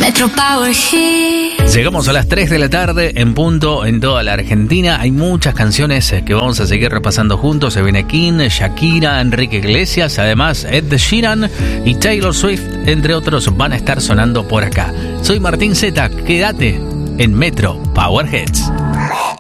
Metro Power Hits. Llegamos a las 3 de la tarde en punto en toda la Argentina. Hay muchas canciones que vamos a seguir repasando juntos. Se viene King, Shakira, Enrique Iglesias, además Ed Sheeran y Taylor Swift, entre otros, van a estar sonando por acá. Soy Martín Zeta, quédate en Metro Power Hits.